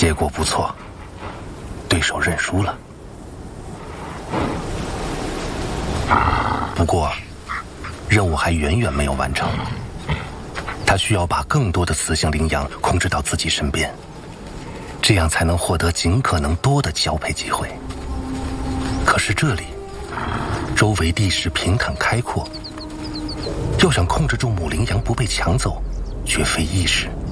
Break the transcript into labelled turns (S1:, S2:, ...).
S1: 结果不错，对手认输了。不过，任务还远远没有完成。他需要把更多的雌性羚羊控制到自己身边，这样才能获得尽可能多的交配机会。可是这里周围地势平坦开阔，要想控制住母羚羊不被抢走，绝非易事。